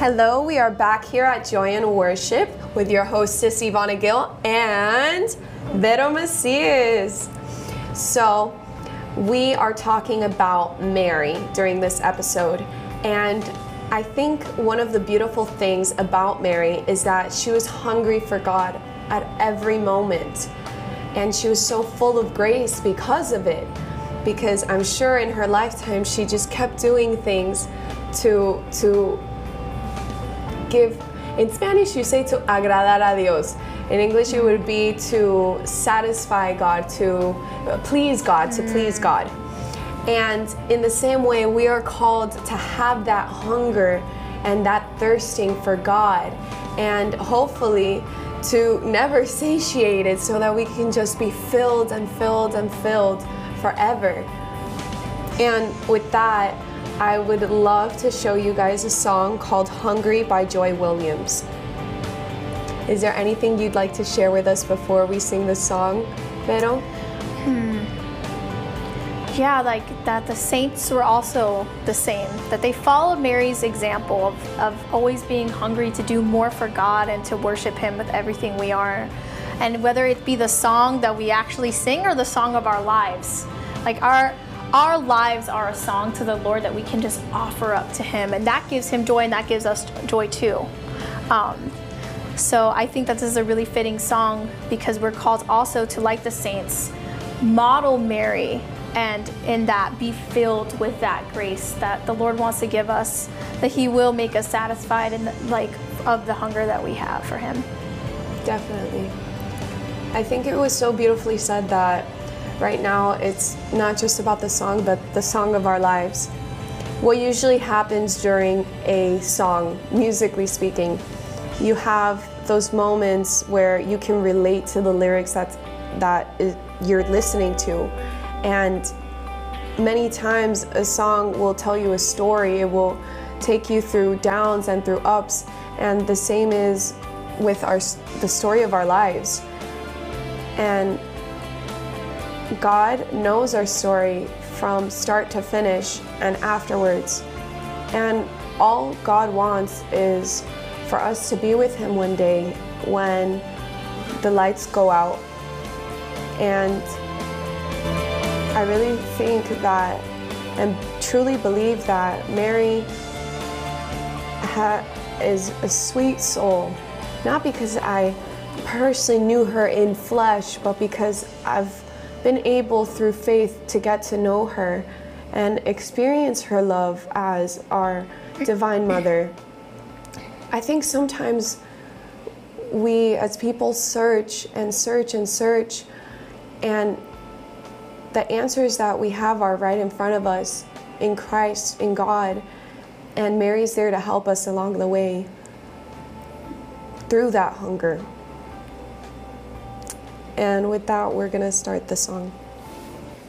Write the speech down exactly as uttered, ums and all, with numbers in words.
Hello, we are back here at Joy and Worship with your hostess Ivana Gill and Vero Macias. So, we are talking about Mary during this episode, and I think one of the beautiful things about Mary is that she was hungry for God at every moment, and she was so full of grace because of it, because I'm sure in her lifetime she just kept doing things to to give. In Spanish you say to agradar a Dios. In English it would be to satisfy God, to please God, to please God. And in the same way, we are called to have that hunger and that thirsting for God, and hopefully to never satiate it so that we can just be filled and filled and filled forever. And with that, I would love to show you guys a song called Hungry by Joy Williams. Is there anything you'd like to share with us before we sing the song, Vero? Hmm. Yeah, like that the saints were also the same, that they followed Mary's example of, of always being hungry to do more for God and to worship Him with everything we are. And whether it be the song that we actually sing or the song of our lives, like our our lives are a song to the Lord that we can just offer up to Him, and that gives Him joy and that gives us joy too. Um, so I think that this is a really fitting song because we're called also to, like the saints, model Mary, and in that be filled with that grace that the Lord wants to give us, that He will make us satisfied and like of the hunger that we have for Him. Definitely. I think it was so beautifully said that right now it's not just about the song, but the song of our lives. What usually happens during a song, musically speaking, you have those moments where you can relate to the lyrics that that is, you're listening to. And many times a song will tell you a story. It will take you through downs and through ups. And the same is with our the story of our lives. And God knows our story from start to finish and afterwards. And all God wants is for us to be with Him one day when the lights go out. And I really think that and truly believe that Mary ha- is a sweet soul, not because I personally knew her in flesh, but because I've been able through faith to get to know her and experience her love as our Divine Mother. I think sometimes we as people search and search and search, and the answers that we have are right in front of us in Christ, in God, and Mary's there to help us along the way through that hunger. And with that, we're gonna start the song.